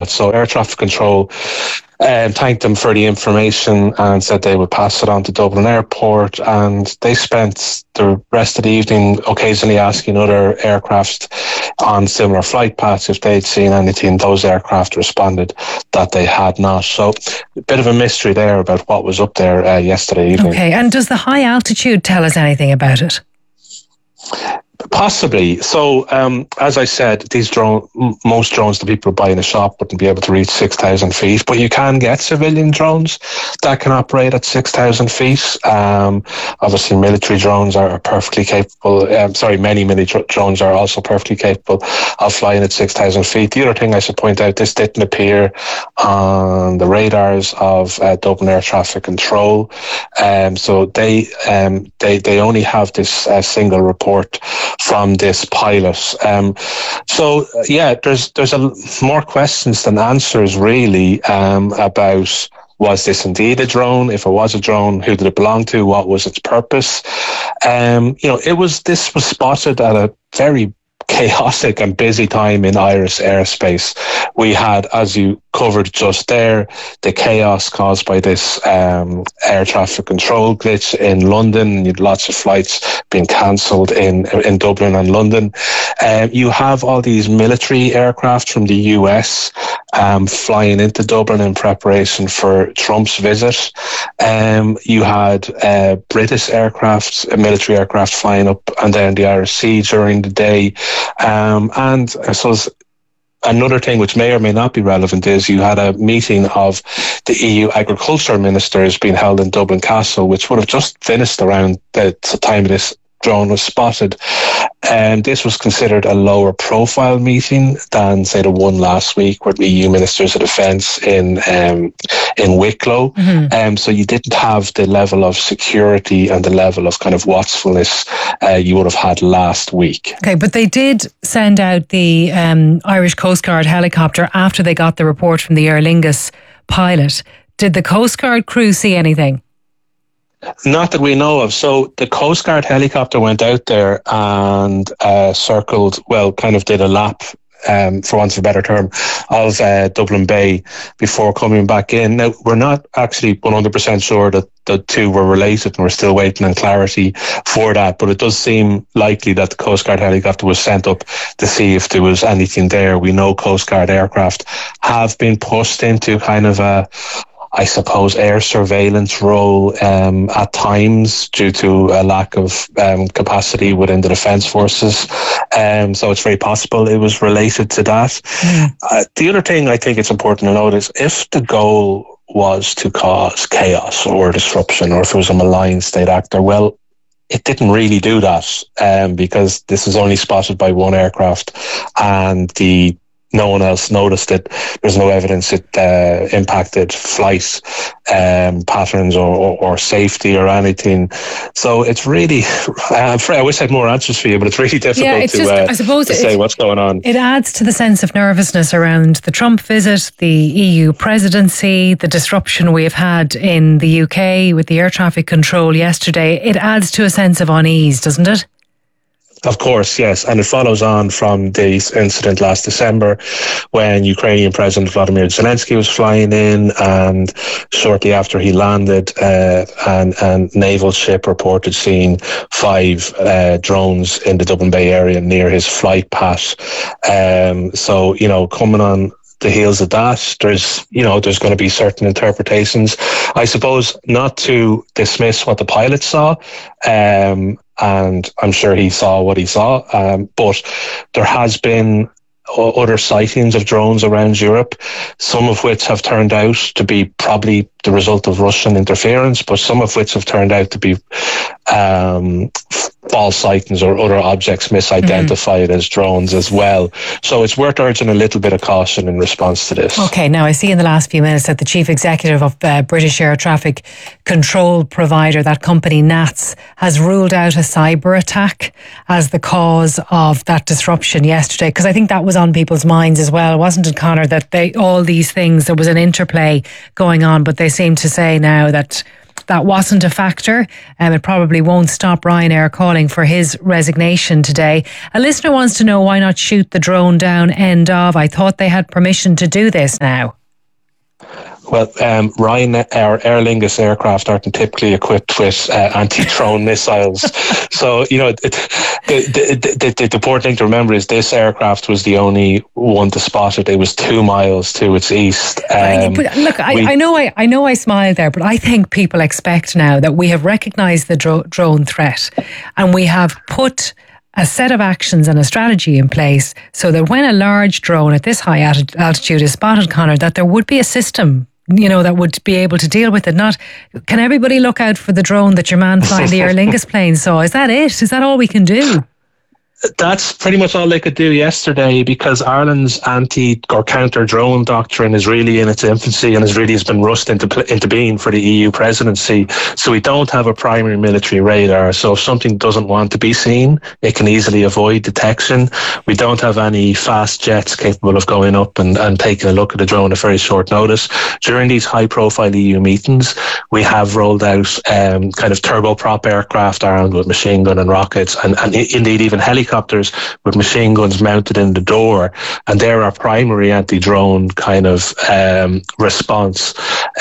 that. So air traffic control thanked them for the information and said they would pass it on to Dublin Airport, and they spent the rest of the evening occasionally asking other aircraft on similar flight paths if they'd seen anything. Those aircraft responded that they had not. So a bit of a mystery there about what was up there yesterday evening. Okay, and does the high altitude tell us anything about it? Possibly. So, as I said, most drones that people buy in a shop wouldn't be able to reach 6,000 feet, but you can get civilian drones that can operate at 6,000 feet. Obviously, military drones are perfectly capable. Many military drones are also perfectly capable of flying at 6,000 feet. The other thing I should point out, this didn't appear on the radars of Dublin Air Traffic Control. So they only have this single report from this pilot. There's more questions than answers really about, was this indeed a drone? If it was a drone, who did it belong to? What was its purpose? This was spotted at a very chaotic and busy time in Irish airspace. We had, as you covered just there, the chaos caused by this air traffic control glitch in London. You had lots of flights being cancelled in Dublin and London. You have all these military aircraft from the US flying into Dublin in preparation for Trump's visit. You had British aircraft, military aircraft flying up and down the Irish Sea during the day. And I suppose another thing which may or may not be relevant is you had a meeting of the EU agriculture ministers being held in Dublin Castle, which would have just finished around the time this drone was spotted. And this was considered a lower profile meeting than, say, the one last week with the EU Ministers of Defence in Wicklow. Mm-hmm. So you didn't have the level of security and the level of kind of watchfulness you would have had last week. Okay, but they did send out the Irish Coast Guard helicopter after they got the report from the Aer Lingus pilot. Did the Coast Guard crew see anything? Not that we know of. So the Coast Guard helicopter went out there and did a lap, for want of a better term, of Dublin Bay before coming back in. Now, we're not actually 100% sure that the two were related, and we're still waiting on clarity for that. But it does seem likely that the Coast Guard helicopter was sent up to see if there was anything there. We know Coast Guard aircraft have been pushed into kind of a, I suppose, air surveillance role at times due to a lack of capacity within the Defence Forces. So it's very possible it was related to that. The other thing I think it's important to note is if the goal was to cause chaos or disruption, or if it was a malign state actor, well, it didn't really do that because this is only spotted by one aircraft and no one else noticed it. There's no evidence it impacted flight patterns or safety or anything. So it's really, I wish I had more answers for you, but it's really difficult to say what's going on. It adds to the sense of nervousness around the Trump visit, the EU presidency, the disruption we have had in the UK with the air traffic control yesterday. It adds to a sense of unease, doesn't it? Of course, yes. And it follows on from this incident last December when Ukrainian President Vladimir Zelensky was flying in, and shortly after he landed, a naval ship reported seeing 5 drones in the Dublin Bay area near his flight path. Coming on the heels of that, there's going to be certain interpretations. I suppose not to dismiss what the pilot saw, and I'm sure he saw what he saw, but there has been other sightings of drones around Europe, some of which have turned out to be probably the result of Russian interference, but some of which have turned out to be false sightings or other objects misidentified as drones as well. So it's worth urging a little bit of caution in response to this. Okay, now I see in the last few minutes that the chief executive of British air traffic control provider, that company NATS, has ruled out a cyber attack as the cause of that disruption yesterday, because I think that was on people's minds as well, wasn't it, Conor, that all these things, there was an interplay going on, but they seem to say now that that wasn't a factor. It probably won't stop Ryanair calling for his resignation today. A listener wants to know why not shoot the drone down end of. I thought they had permission to do this now. Well, Ryanair Aer Lingus aircraft aren't typically equipped with anti-drone missiles. So, the important thing to remember is this aircraft was the only one to spot it. It was 2 miles to its east. But look, I know I smiled there, but I think people expect now that we have recognised the drone threat and we have put a set of actions and a strategy in place so that when a large drone at this high altitude is spotted, Conor, that there would be a system, that would be able to deal with it. Not, can everybody look out for the drone that your man flying the Aer Lingus plane saw? Is that it? Is that all we can do? That's pretty much all they could do yesterday, because Ireland's counter-drone doctrine is really in its infancy and has been rushed into being for the EU presidency. So we don't have a primary military radar. So if something doesn't want to be seen, it can easily avoid detection. We don't have any fast jets capable of going up and taking a look at the drone at very short notice. During these high-profile EU meetings, we have rolled out kind of turboprop aircraft armed with machine gun and rockets, and indeed even helicopters with machine guns mounted in the door, and they're our primary anti-drone kind of response.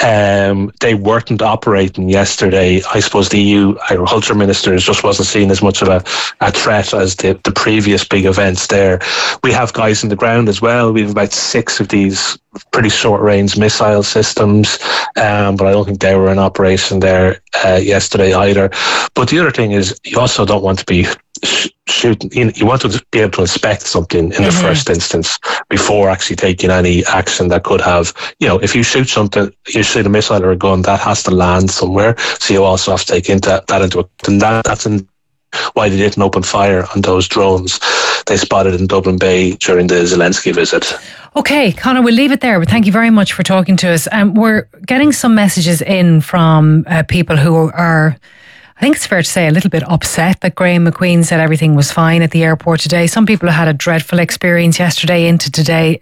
They weren't operating yesterday. I suppose the EU agriculture ministers just wasn't seen as much of a threat as the previous big events there. We have guys on the ground as well. We have about 6 of these pretty short-range missile systems, but I don't think they were in operation there yesterday either. But the other thing is, you also don't want to be shooting. You want to be able to inspect something in the first instance before actually taking any action that could have, if you shoot something, you shoot a missile or a gun, that has to land somewhere. So you also have to take that into account. And that's why they didn't open fire on those drones they spotted in Dublin Bay during the Zelensky visit. Okay, Conor, we'll leave it there, but thank you very much for talking to us. We're getting some messages in from people who are, I think it's fair to say, a little bit upset that Graham McQueen said everything was fine at the airport today. Some people had a dreadful experience yesterday into today.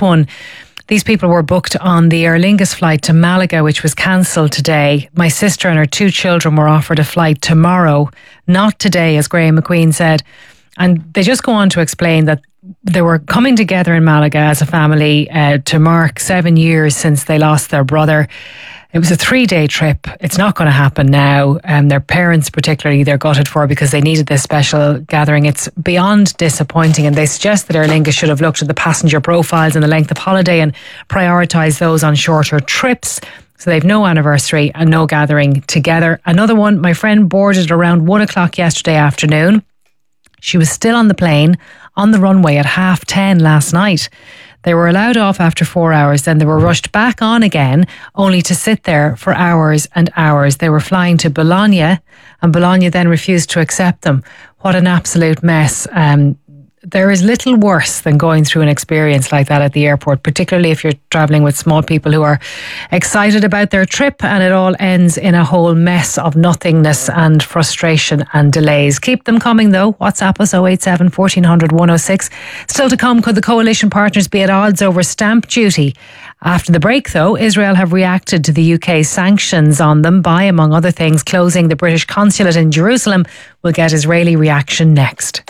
These people were booked on the Aer Lingus flight to Malaga, which was cancelled today. My sister and her 2 children were offered a flight tomorrow, not today, as Graham McQueen said. And they just go on to explain that they were coming together in Malaga as a family to mark 7 years since they lost their brother. It was a 3-day trip. It's not going to happen now. Their parents particularly, they're gutted for, because they needed this special gathering. It's beyond disappointing, and they suggest that Aer Lingus should have looked at the passenger profiles and the length of holiday and prioritised those on shorter trips. So they've no anniversary and no gathering together. Another one, my friend boarded around 1 o'clock yesterday afternoon. She was still on the plane on the runway at 10:30 last night. They were allowed off after 4 hours, then they were rushed back on again, only to sit there for hours and hours. They were flying to Bologna, and Bologna then refused to accept them. What an absolute mess. There is little worse than going through an experience like that at the airport, particularly if you're travelling with small people who are excited about their trip, and it all ends in a whole mess of nothingness and frustration and delays. Keep them coming though. WhatsApp us 087 1400 106. Still to come, could the coalition partners be at odds over stamp duty? After the break though, Israel have reacted to the UK's sanctions on them by, among other things, closing the British consulate in Jerusalem. We'll get Israeli reaction next.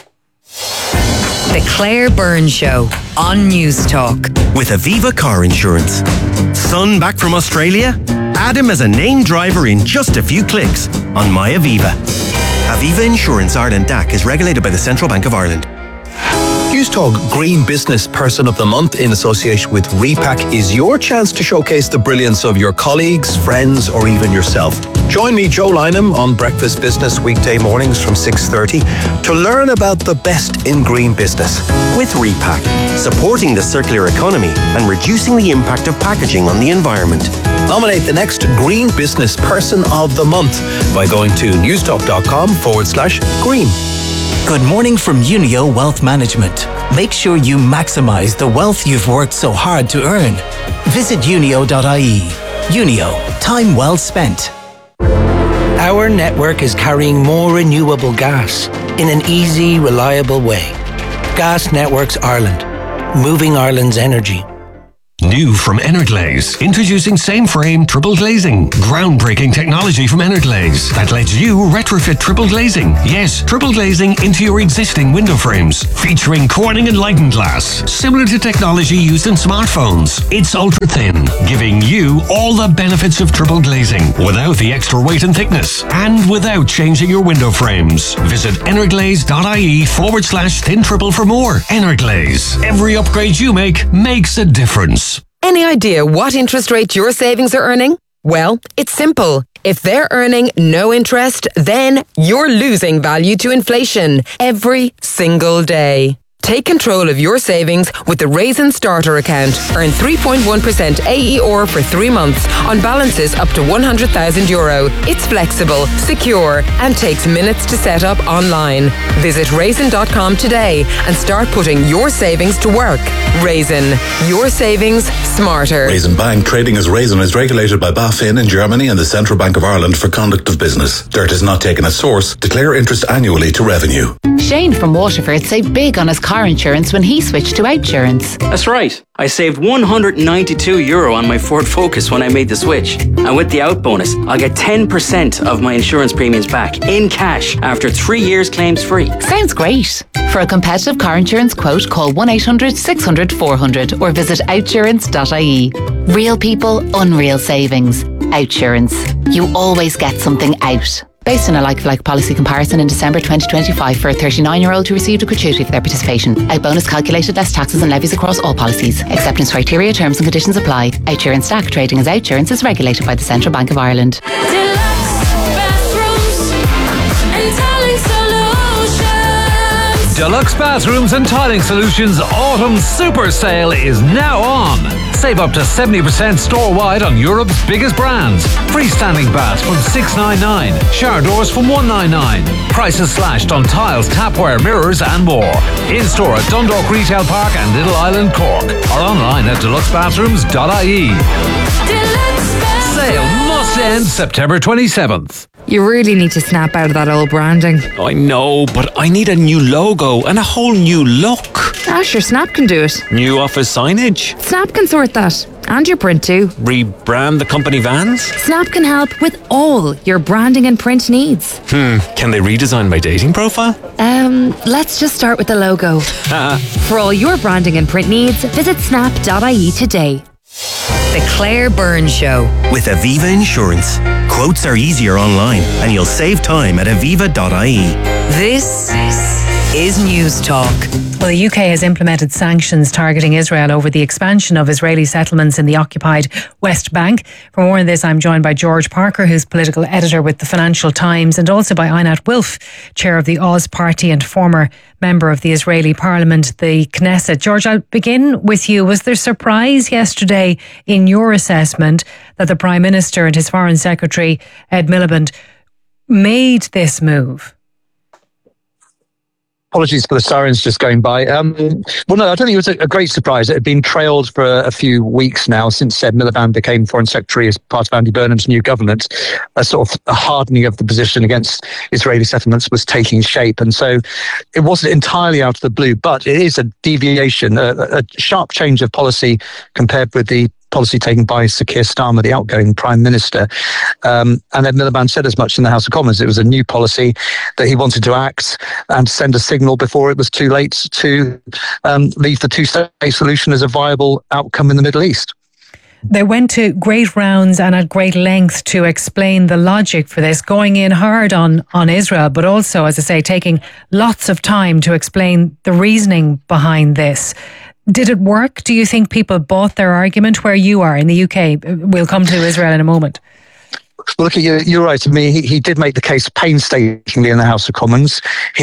The Claire Byrne Show on News Talk. With Aviva Car Insurance. Son back from Australia? Add him as a named driver in just a few clicks on My Aviva. Aviva Insurance Ireland DAC is regulated by the Central Bank of Ireland. Newstalk Green Business Person of the Month in association with Repack is your chance to showcase the brilliance of your colleagues, friends, or even yourself. Join me, Joe Lynham, on Breakfast Business weekday mornings from 6:30 to learn about the best in green business. With Repack, supporting the circular economy and reducing the impact of packaging on the environment. Nominate the next Green Business Person of the Month by going to newstalk.com/green. Good morning from Unio Wealth Management. Make sure you maximise the wealth you've worked so hard to earn. Visit unio.ie. Unio, time well spent. Our network is carrying more renewable gas in an easy, reliable way. Gas Networks Ireland, moving Ireland's energy. New from Energlaze. Introducing same frame triple glazing. Groundbreaking technology from Energlaze that lets you retrofit triple glazing. Yes, triple glazing into your existing window frames. Featuring Corning Enlightened glass. Similar to technology used in smartphones. It's ultra thin, giving you all the benefits of triple glazing without the extra weight and thickness and without changing your window frames. Visit energlaze.ie/thin triple for more. Energlaze. Every upgrade you make makes a difference. Any idea what interest rate your savings are earning? Well, it's simple. If they're earning no interest, then you're losing value to inflation every single day. Take control of your savings with the Raisin Starter account. Earn 3.1% AER for 3 months on balances up to €100,000. It's flexible, secure, and takes minutes to set up online. Visit raisin.com today and start putting your savings to work. Raisin, your savings smarter. Raisin Bank, trading as Raisin, is regulated by BaFin in Germany and the Central Bank of Ireland for conduct of business. Dirt is not taken at source. Declare interest annually to revenue. Shane from Waterford saved big on his car insurance when he switched to Outsurance. That's right. I saved €192 on my Ford Focus when I made the switch. And with the out bonus, I'll get 10% of my insurance premiums back in cash after 3 years claims free. Sounds great. For a competitive car insurance quote, call 1-800-600-400 or visit outsurance.ie. Real people, unreal savings. Outsurance. You always get something out. Based on a like-for-like policy comparison in December 2025 for a 39-year-old who received a gratuity for their participation. Out bonus calculated less taxes and levies across all policies. Acceptance criteria, terms and conditions apply. Outsurance Stack trading as Outsurance is regulated by the Central Bank of Ireland. Deluxe Bathrooms and Tiling Solutions Autumn Super Sale is now on. Save up to 70% store-wide on Europe's biggest brands. Freestanding baths from $699, shower doors from $199. Prices slashed on tiles, tapware, mirrors and more. In-store at Dundalk Retail Park and Little Island, Cork. Or online at deluxebathrooms.ie. Sale must end September 27th. You really need to snap out of that old branding. I know, but I need a new logo and a whole new look. Sure, Snap can do it. New office signage. Snap can sort that. And your print too. Rebrand the company vans. Snap can help with all your branding and print needs. Can they redesign my dating profile? Let's just start with the logo. For all your branding and print needs, visit snap.ie today. The Claire Byrne Show. With Aviva Insurance. Quotes are easier online and you'll save time at aviva.ie. This is News Talk. Well, the UK has implemented sanctions targeting Israel over the expansion of Israeli settlements in the occupied West Bank. For more on this, I'm joined by George Parker, who's political editor with the Financial Times, and also by Einat Wilf, chair of the Oz Party and former member of the Israeli Parliament, the Knesset. George, I'll begin with you. Was there surprise yesterday in your assessment that the Prime Minister and his Foreign Secretary, Ed Miliband, made this move? Apologies for the sirens just going by. Well, no, I don't think it was a great surprise. It had been trailed for a few weeks now since Ed Miliband became Foreign Secretary as part of Andy Burnham's new government. A sort of a hardening of the position against Israeli settlements was taking shape. And so it wasn't entirely out of the blue, but it is a deviation, a sharp change of policy compared with the policy taken by Sir Keir Starmer, the outgoing Prime Minister. And Ed Miliband said as much in the House of Commons. It was a new policy that he wanted to act and send a signal before it was too late to leave the two-state solution as a viable outcome in the Middle East. They went to great rounds and at great length to explain the logic for this, going in hard on Israel, but also, as I say, taking lots of time to explain the reasoning behind this. Did it work? Do you think people bought their argument where you are in the UK? We'll come to Israel in a moment. Well, look, you're right. I mean, he did make the case painstakingly in the House of Commons.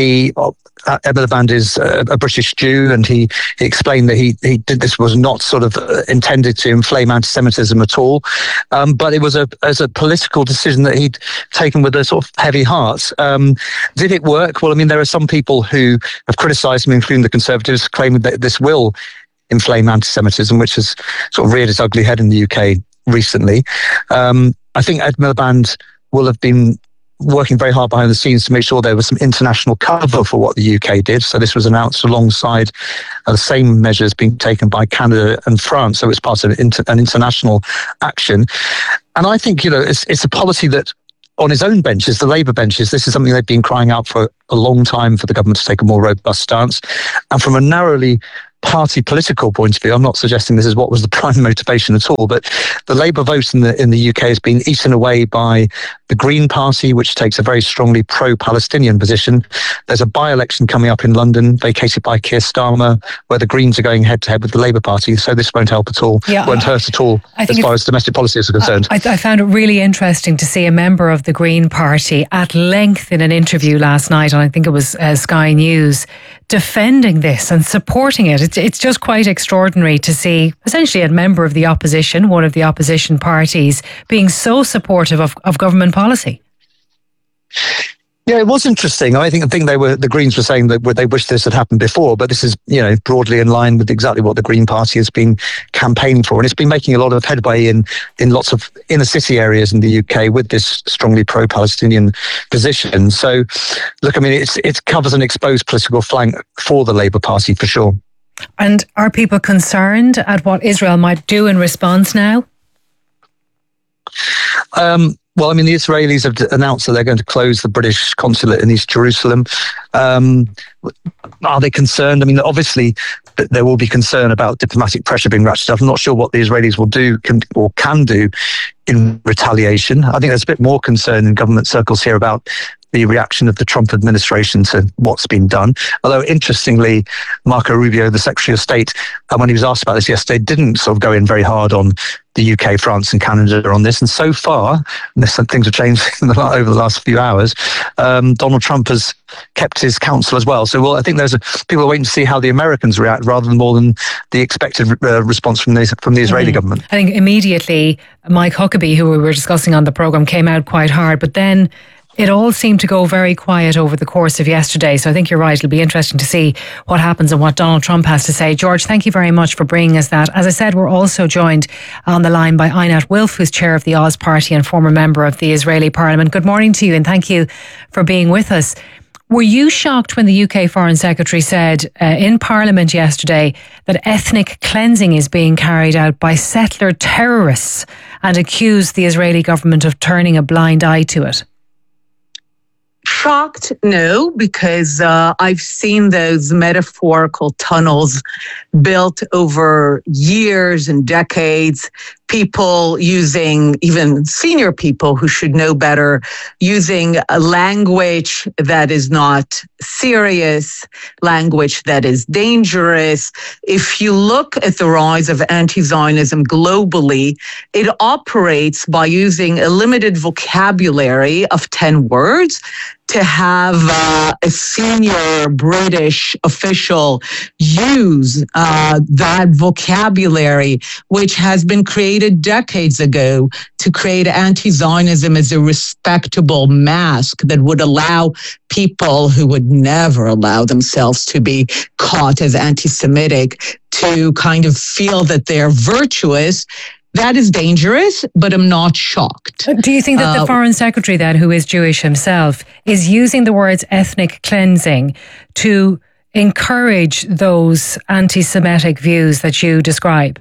Ed Miliband is a British Jew, and he explained that he did this was not sort of intended to inflame anti-Semitism at all, but it was as a political decision that he'd taken with a sort of heavy heart. Did it work? Well, I mean, there are some people who have criticised him, including the Conservatives, claiming that this will inflame anti-Semitism, which has sort of reared its ugly head in the UK recently. I think Ed Miliband will have been working very hard behind the scenes to make sure there was some international cover for what the UK did. So this was announced alongside the same measures being taken by Canada and France. So it's part of an international action. And I think, it's a policy that on his own benches, the Labour benches, this is something they've been crying out for a long time, for the government to take a more robust stance. And from a narrowly party political point of view, I'm not suggesting this is what was the prime motivation at all, but the Labour vote in the UK has been eaten away by the Green Party, which takes a very strongly pro-Palestinian position. There's a by-election coming up in London, vacated by Keir Starmer, where the Greens are going head-to-head with the Labour Party, so this won't help at all, won't hurt at all as far as domestic policy is concerned. I found it really interesting to see a member of the Green Party at length in an interview last night, and I think it was Sky News, defending this and supporting it. It's just quite extraordinary to see essentially a member of the opposition, one of the opposition parties, being so supportive of government policy. Yeah, it was interesting. I think the Greens were saying that they wish this had happened before, but this is, broadly in line with exactly what the Green Party has been campaigning for. And it's been making a lot of headway in lots of inner city areas in the UK with this strongly pro-Palestinian position. So, look, I mean, it covers an exposed political flank for the Labour Party for sure. And are people concerned at what Israel might do in response now? Well, I mean, the Israelis have announced that they're going to close the British consulate in East Jerusalem. Are they concerned? I mean, obviously, there will be concern about diplomatic pressure being ratcheted up. I'm not sure what the Israelis will do can do in retaliation. I think there's a bit more concern in government circles here about the reaction of the Trump administration to what's been done. Although, interestingly, Marco Rubio, the Secretary of State, when he was asked about this yesterday, didn't sort of go in very hard on the UK, France and Canada on this. And so far, unless things have changed over the last few hours, Donald Trump has kept his counsel as well. So, I think people are waiting to see how the Americans react rather than more than the expected response from the Israeli government. I think immediately Mike Huckabee, who we were discussing on the programme, came out quite hard, but then it all seemed to go very quiet over the course of yesterday. So I think you're right. It'll be interesting to see what happens and what Donald Trump has to say. George, thank you very much for bringing us that. As I said, we're also joined on the line by Einat Wilf, who's chair of the Oz Party and former member of the Israeli Parliament. Good morning to you and thank you for being with us. Were you shocked when the UK Foreign Secretary said in Parliament yesterday that ethnic cleansing is being carried out by settler terrorists and accused the Israeli government of turning a blind eye to it? Shocked? No, because I've seen those metaphorical tunnels built over years and decades. People using, even senior people who should know better, using a language that is not serious, language that is dangerous. If you look at the rise of anti-Zionism globally, it operates by using a limited vocabulary of 10 words to have a senior British official use that vocabulary, which has been created decades ago to create anti-Zionism as a respectable mask that would allow people who would never allow themselves to be caught as anti-Semitic to kind of feel that they're virtuous. That is dangerous, but I'm not shocked. Do you think that the Foreign Secretary then, who is Jewish himself, is using the words ethnic cleansing to encourage those anti-Semitic views that you describe?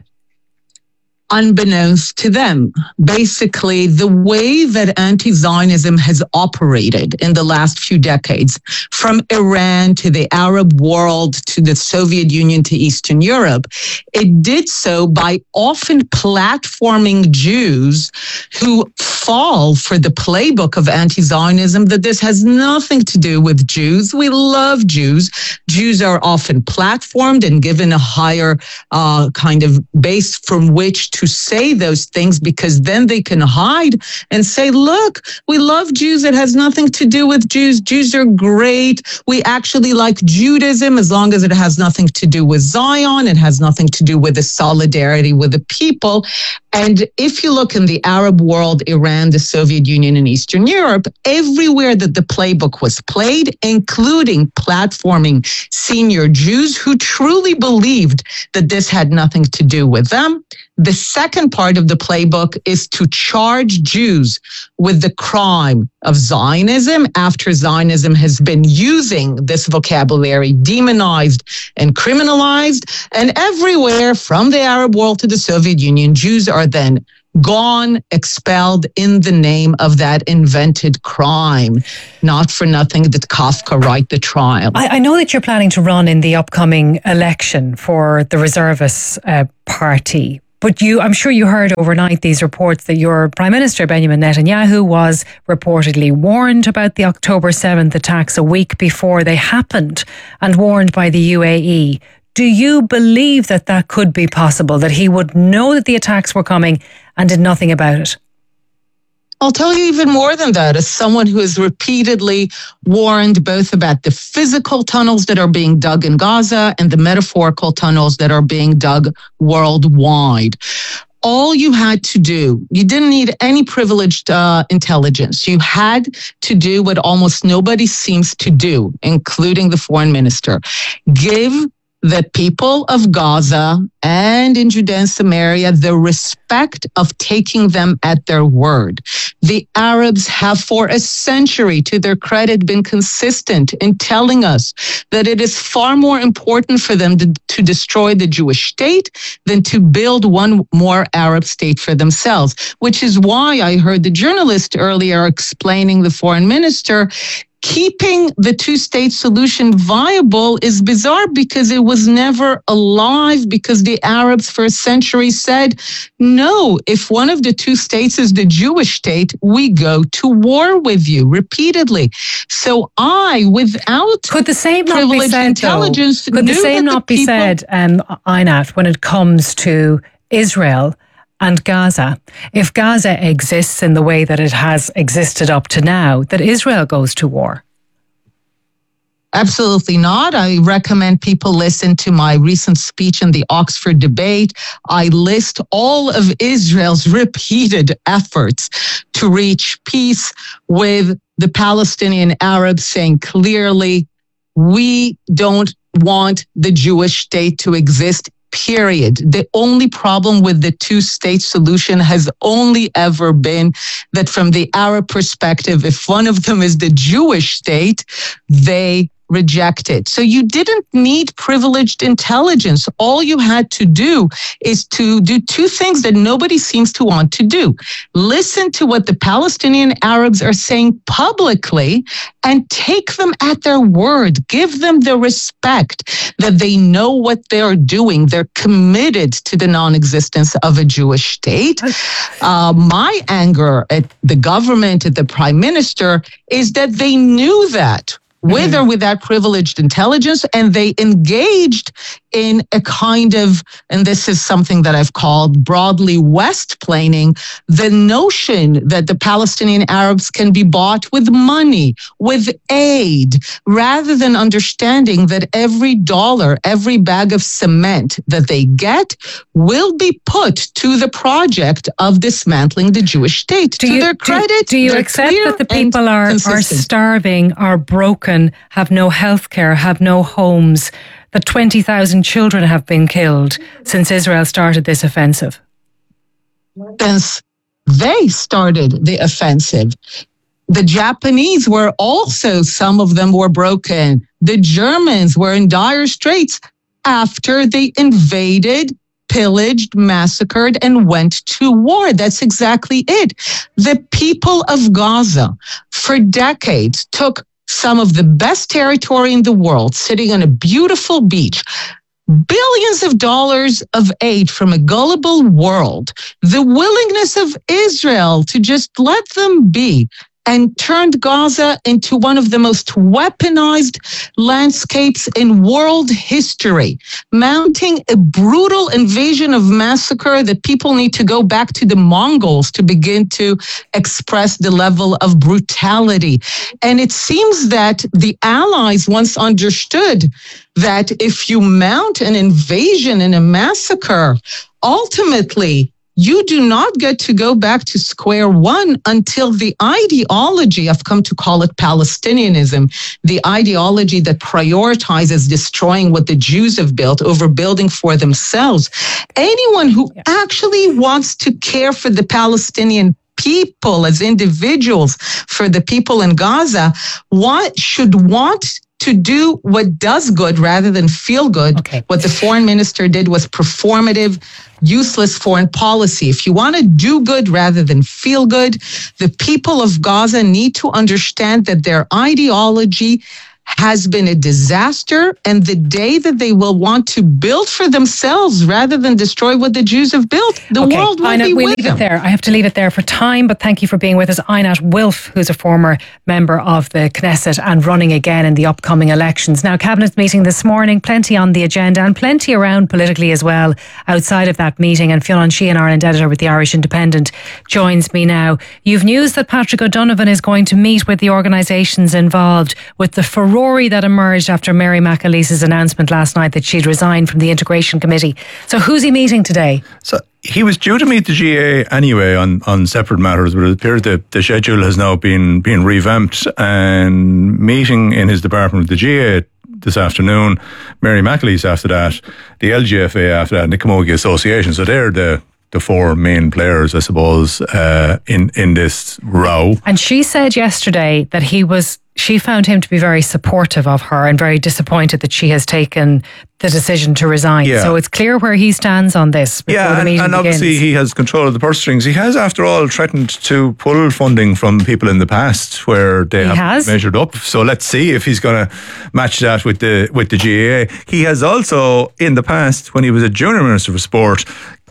Unbeknownst to them. Basically, the way that anti-Zionism has operated in the last few decades, from Iran to the Arab world to the Soviet Union to Eastern Europe, it did so by often platforming Jews who fall for the playbook of anti-Zionism, that this has nothing to do with Jews. We love Jews. Jews are often platformed and given a higher kind of base from which to say those things, because then they can hide and say, look, we love Jews. It has nothing to do with Jews. Jews are great. We actually like Judaism as long as it has nothing to do with Zion. It has nothing to do with the solidarity with the people. And if you look in the Arab world, Iran, the Soviet Union, and Eastern Europe, everywhere that the playbook was played, including platforming senior Jews who truly believed that this had nothing to do with them. The second part of the playbook is to charge Jews with the crime of Zionism after Zionism has been using this vocabulary, demonized and criminalized. And everywhere from the Arab world to the Soviet Union, Jews are then gone, expelled in the name of that invented crime. Not for nothing did Kafka write The Trial. I know that you're planning to run in the upcoming election for the Reservists Party. But I'm sure you heard overnight these reports that your Prime Minister, Benjamin Netanyahu, was reportedly warned about the October 7th attacks a week before they happened and warned by the UAE. Do you believe that that could be possible, that he would know that the attacks were coming and did nothing about it? I'll tell you even more than that. As someone who has repeatedly warned both about the physical tunnels that are being dug in Gaza and the metaphorical tunnels that are being dug worldwide. All you had to do, you didn't need any privileged intelligence. You had to do what almost nobody seems to do, including the foreign minister. Give the people of Gaza and in Judea and Samaria the respect of taking them at their word. The Arabs have for a century, to their credit, been consistent in telling us that it is far more important for them to destroy the Jewish state than to build one more Arab state for themselves, which is why I heard the journalist earlier explaining the foreign minister keeping the two-state solution viable is bizarre because it was never alive, because the Arabs for a century said, no, if one of the two states is the Jewish state, we go to war with you repeatedly. So without could the same not be said, intelligence, could the same not be said, Einat, when it comes to Israel and Gaza? If Gaza exists in the way that it has existed up to now, that Israel goes to war? Absolutely not. I recommend people listen to my recent speech in the Oxford debate. I list all of Israel's repeated efforts to reach peace with the Palestinian Arabs, saying clearly, we don't want the Jewish state to exist. Period. The only problem with the two-state solution has only ever been that from the Arab perspective, if one of them is the Jewish state, they reject it. So you didn't need privileged intelligence. All you had to do is to do two things that nobody seems to want to do. Listen to what the Palestinian Arabs are saying publicly and take them at their word. Give them the respect that they know what they're doing. They're committed to the non-existence of a Jewish state. My anger at the government, at the prime minister, is that they knew that, with or without privileged intelligence, and they engaged in a kind of, and this is something that I've called broadly West-plaining, the notion that the Palestinian Arabs can be bought with money, with aid, rather than understanding that every dollar, every bag of cement that they get will be put to the project of dismantling the Jewish state. To their credit, do you accept that the people are starving, are broken, have no health care, have no homes, that 20,000 children have been killed since Israel started this offensive? Since they started the offensive, the Japanese were also, some of them were broken. The Germans were in dire straits after they invaded, pillaged, massacred, and went to war. That's exactly it. The people of Gaza, for decades, took some of the best territory in the world, sitting on a beautiful beach, billions of dollars of aid from a gullible world, the willingness of Israel to just let them be, and turned Gaza into one of the most weaponized landscapes in world history, mounting a brutal invasion of massacre that people need to go back to the Mongols to begin to express the level of brutality. And it seems that the Allies once understood that if you mount an invasion and a massacre, ultimately, you do not get to go back to square one until the ideology, I've come to call it Palestinianism, the ideology that prioritizes destroying what the Jews have built over building for themselves. Anyone who actually wants to care for the Palestinian people, as individuals, for the people in Gaza, should want to do what does good rather than feel good. Okay. What the foreign minister did was performative, useless foreign policy. If you want to do good rather than feel good, the people of Gaza need to understand that their ideology has been a disaster, and the day that they will want to build for themselves rather than destroy what the Jews have built, the world will be with them. I have to leave it there for time, but thank you for being with us. Einat Wilf, who's a former member of the Knesset and running again in the upcoming elections. Now, Cabinet meeting this morning, plenty on the agenda and plenty around politically as well outside of that meeting. And Fionn Sheehan, Ireland editor with the Irish Independent, joins me now. You've news that Patrick O'Donovan is going to meet with the organisations involved with the furore that emerged after Mary McAleese's announcement last night that she'd resigned from the Integration Committee. So who's he meeting today? So he was due to meet the GA anyway on separate matters, but it appears that the schedule has now been revamped, and meeting in his department with the GA this afternoon, Mary McAleese after that, the LGFA after that, and the Camogie Association. So they're the four main players, I suppose, in this row. And she said yesterday that she found him to be very supportive of her and very disappointed that she has taken the decision to resign. Yeah. So it's clear where he stands on this before the meeting and begins. Obviously he has control of the purse strings. He has, after all, threatened to pull funding from people in the past where they have measured up. So let's see if he's going to match that with the GAA. He has also, in the past, when he was a junior minister for sport,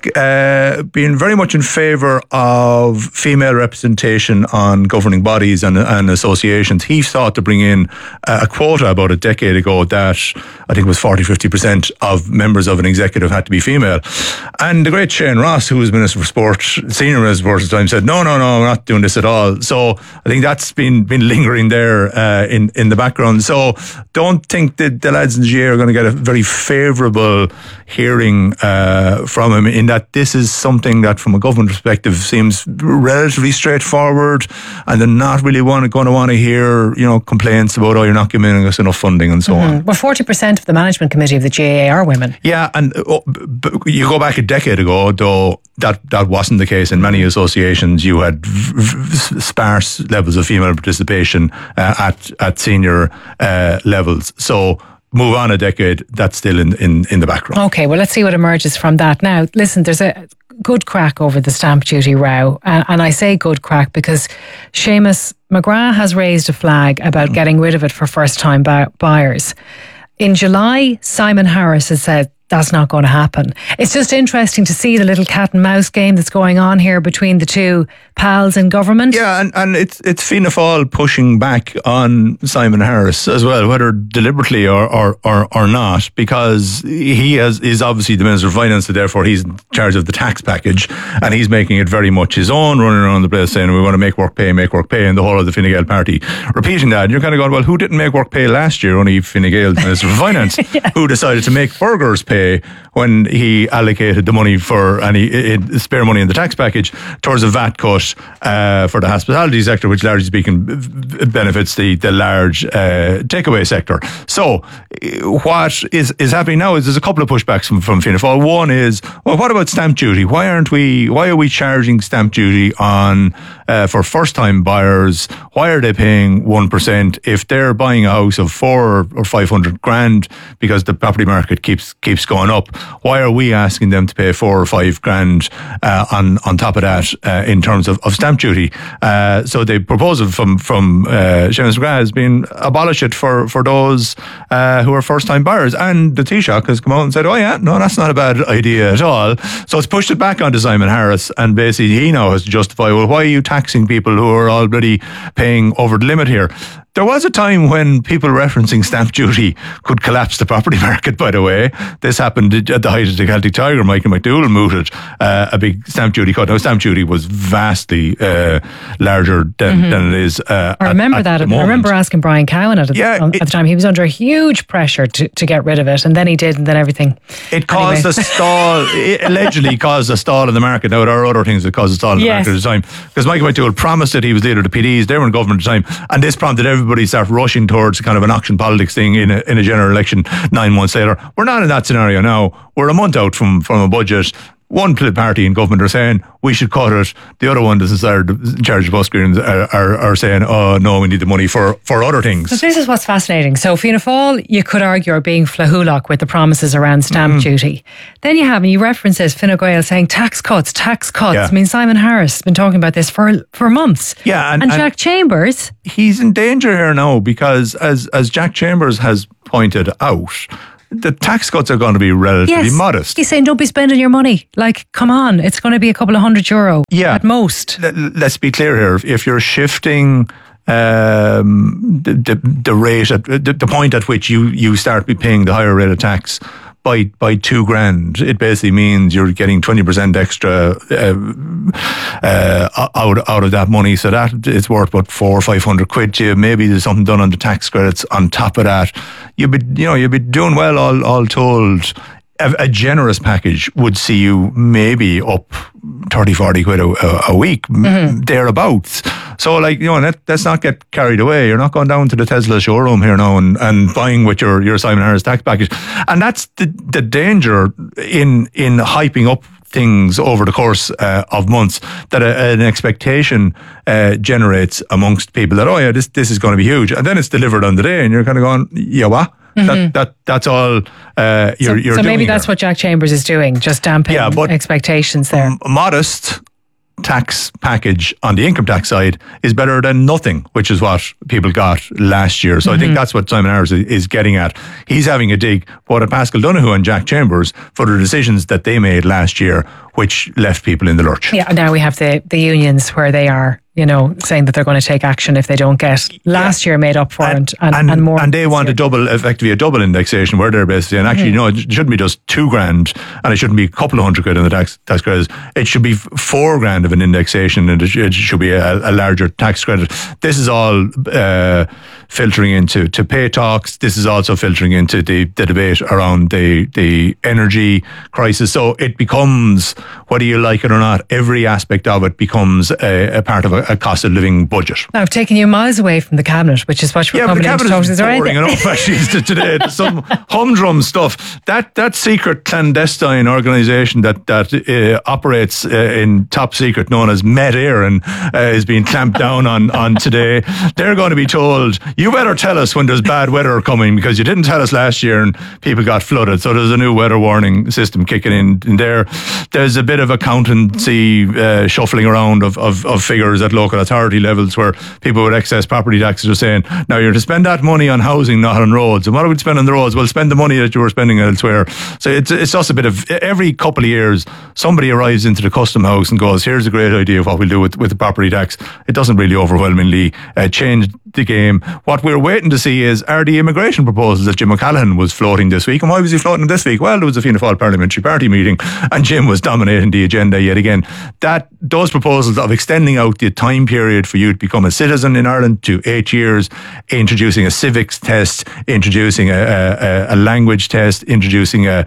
been very much in favour of female representation on governing bodies and associations. He sought to bring in a quota about a decade ago that I think was 40-50% of members of an executive had to be female. And the great Shane Ross, who was Minister for Sport, Senior Minister for Sport at the time, said, no, we're not doing this at all. So I think that's been lingering there in the background. So don't think that the lads in the GA are going to get a very favourable hearing from him, in that this is something that from a government perspective seems relatively straightforward, and they're not really going to want to hear complaints about, you're not giving us enough funding and so on. Well, 40% of the management committee of the GAA are women. Yeah, and you go back a decade ago, though, that wasn't the case. In many associations, you had sparse levels of female participation at senior levels. So move on a decade, that's still in the background. Okay, well, let's see what emerges from that. Now, listen, there's a good crack over the stamp duty row. And I say good crack because Seamus McGrath has raised a flag about getting rid of it for first-time buyers. In July, Simon Harris has said that's not going to happen. It's just interesting to see the little cat and mouse game that's going on here between the two pals in government. Yeah, and it's Fianna Fáil pushing back on Simon Harris as well, whether deliberately or not, because he is obviously the Minister of Finance, so therefore he's in charge of the tax package, and he's making it very much his own, running around the place saying we want to make work pay, and the whole of the Fine Gael party repeating that. And you're kind of going, well, who didn't make work pay last year? Only Fine Gael's Minister of Finance, who decided to make burgers pay when he allocated the money for any spare money in the tax package towards a VAT cut for the hospitality sector, which largely speaking benefits the large takeaway sector. So what is happening now is there's a couple of pushbacks from Fianna Fáil. One is, well, what about stamp duty? Why are we charging stamp duty on for first time buyers? Why are they paying 1% if they're buying a house of 400 or 500 grand because the property market keeps going up? Why are we asking them to pay 4 or 5 grand on top of that in terms of stamp duty? So the proposal from Seamus McGrath has been abolish it for those who are first time buyers. And the Taoiseach has come out and said, no, that's not a bad idea at all. So it's pushed it back onto Simon Harris, and basically he now has to justify, well, why are you taxing people who are already paying over the limit here? There was a time when people referencing stamp duty could collapse the property market, by the way. This happened at the height of the Celtic Tiger. Michael McDougall mooted a big stamp duty cut. Now, stamp duty was vastly larger than it is I remember that. I remember asking Brian Cowan at the time. He was under huge pressure to get rid of it, and then he did, and then everything. It caused a stall. It allegedly caused a stall in the market. Now, there are other things that caused a stall in the market at the time. Because Michael McDougall promised that he was leader of the PDs. They were in government at the time, and this prompted everybody start rushing towards kind of an auction politics thing in a general election 9 months later. We're not in that scenario now. We're a month out from a budget. one party in government are saying we should cut it. The other one, the charge of bus screens, are saying, oh no, we need the money for other things. So this is what's fascinating. So Fianna Fáil, you could argue, are being flahulach with the promises around stamp duty. Then you reference this, Fine Gael saying tax cuts. Yeah. I mean, Simon Harris has been talking about this for months. Yeah, and Jack Chambers, he's in danger here now because, as Jack Chambers has pointed out, the tax cuts are going to be relatively modest. He's saying don't be spending your money. Like, come on, it's going to be a couple of €100 at most. Let's be clear here. If you're shifting the rate, the point at which you start be paying the higher rate of tax by $2,000, it basically means you're getting 20% extra out of that money. So that it's worth about £400 or £500 to you. Maybe there's something done on the tax credits on top of that. You'd be doing well all told. A generous package would see you maybe up 30-40 quid a week, thereabouts. So, let's not get carried away. You're not going down to the Tesla showroom here now and buying with your Simon Harris tax package. And that's the danger in hyping up things over the course of months, that an expectation generates amongst people that, this is going to be huge. And then it's delivered on the day and you're kind of going, yeah, what? That's all you're doing. So maybe that's what Jack Chambers is doing, just damping expectations there. Modest tax package on the income tax side is better than nothing, which is what people got last year. So I think that's what Simon Harris is getting at. He's having a dig both at Paschal Donoghue and Jack Chambers for the decisions that they made last year, which left people in the lurch. Yeah, now we have the unions where they are, saying that they're going to take action if they don't get last year made up for and more. And they want effectively a double indexation where they're basically, and actually, it shouldn't be just $2,000 and it shouldn't be a couple of £100 in the tax credits. It should be $4,000 of an indexation and it should be a larger tax credit. This is all filtering into pay talks. This is also filtering into the debate around the energy crisis. So it becomes, whether you like it or not, every aspect of it becomes a part of a cost of living budget. Now, I've taken you miles away from the cabinet, which is what we're coming into talks. Is boring enough actually today. Some humdrum stuff. That secret clandestine organisation that operates in top secret, known as Med-Air, and is being clamped down on today. They're going to be told, you better tell us when there's bad weather coming, because you didn't tell us last year and people got flooded. So there's a new weather warning system kicking in there. There's a bit of accountancy shuffling around of figures at local authority levels where people with excess property taxes are saying, now you're to spend that money on housing, not on roads. And what are we spending on the roads? Well, spend the money that you were spending elsewhere. So it's just a bit of, every couple of years, somebody arrives into the Custom House and goes, here's a great idea of what we'll do with the property tax. It doesn't really overwhelmingly change the game. What we're waiting to see are the immigration proposals that Jim O'Callaghan was floating this week. And why was he floating this week? Well, there was a Fianna Fáil Parliamentary Party meeting and Jim was dominating the agenda yet again. Those proposals of extending out the time period for you to become a citizen in Ireland to 8 years, introducing a civics test, introducing a language test, introducing a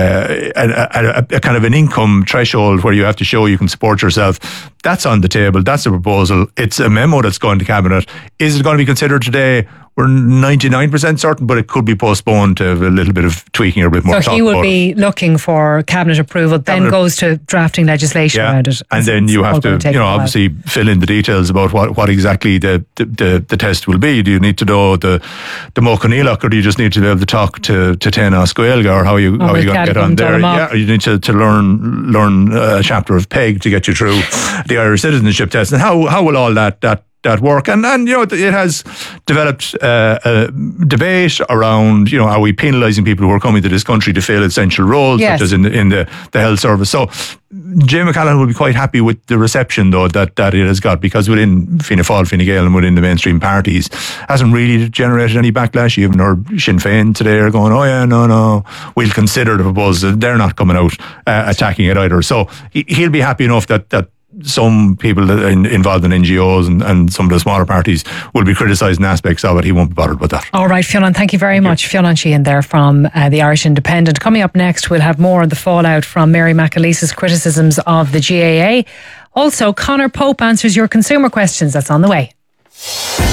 kind of an income threshold where you have to show you can support yourself. That's on the table. That's a proposal. It's a memo that's going to Cabinet. Is it going to be considered today? We're 99% certain, but it could be postponed to a little bit of tweaking or a bit more. So he will be looking for Cabinet approval, then goes to drafting legislation around it. And then you have to, obviously fill in the details about what exactly the test will be. Do you need to know the Mochaneelach, or do you just need to be able to talk to Tena Scoelga, or how are you going to get on there? Yeah, you need to learn a chapter of PEG to get you through the Irish citizenship test. And how will all that work? And it has developed a debate around, are we penalising people who are coming to this country to fill essential roles, such as in the health service? So Jim O'Callaghan will be quite happy with the reception, though, that it has got, because within Fianna Fáil, Fine Gael and within the mainstream parties hasn't really generated any backlash. You even heard Sinn Féin today are going, oh yeah, no, we'll consider the proposal. They're not coming out attacking it either. So he'll be happy enough that some people involved in NGOs and some of the smaller parties will be criticising aspects of it. He won't be bothered with that. All right, Fionn, thank you very much. Fionn Sheehan there from the Irish Independent. Coming up next, we'll have more on the fallout from Mary McAleese's criticisms of the GAA. Also, Conor Pope answers your consumer questions. That's on the way.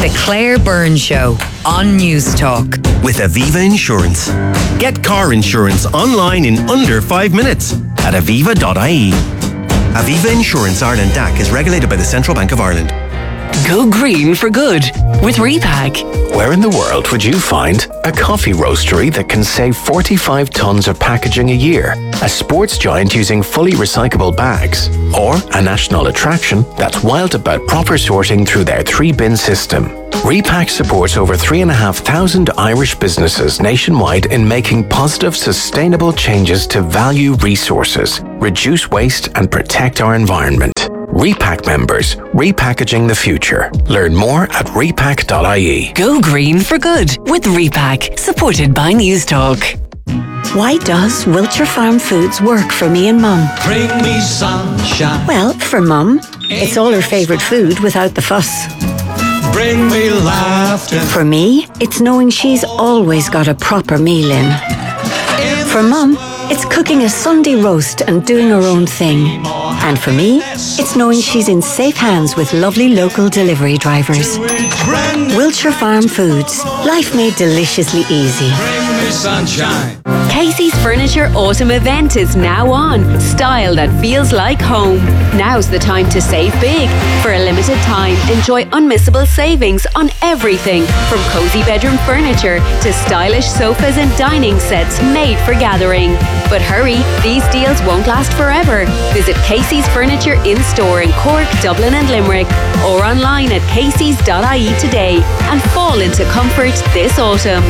The Claire Byrne Show on News Talk. With Aviva Insurance. Get car insurance online in under 5 minutes at aviva.ie. Aviva Insurance Ireland DAC is regulated by the Central Bank of Ireland. Go green for good with Repack. Where in the world would you find a coffee roastery that can save 45 tonnes of packaging a year, a sports giant using fully recyclable bags, or a national attraction that's wild about proper sorting through their 3-bin system? Repack supports over 3,500 Irish businesses nationwide in making positive, sustainable changes to value resources, reduce waste and protect our environment. Repack members, repackaging the future. Learn more at repack.ie. Go green for good with Repack, supported by News Talk. Why does Wiltshire Farm Foods work for me and Mum? Bring me sunshine. Well, for Mum, it's all her favourite food without the fuss. Bring me laughter. For me, it's knowing she's always got a proper meal in. For Mum, it's cooking a Sunday roast and doing her own thing. And for me, it's knowing she's in safe hands with lovely local delivery drivers. Wiltshire Farm Foods. Life made deliciously easy. Bring me sunshine. Casey's Furniture Autumn Event is now on. Style that feels like home. Now's the time to save big. For a limited time, enjoy unmissable savings on everything from cozy bedroom furniture to stylish sofas and dining sets made for gathering. But hurry, these deals won't last forever. Visit Casey's Furniture in-store in Cork, Dublin and Limerick, or online at caseys.ie today and fall into comfort this autumn.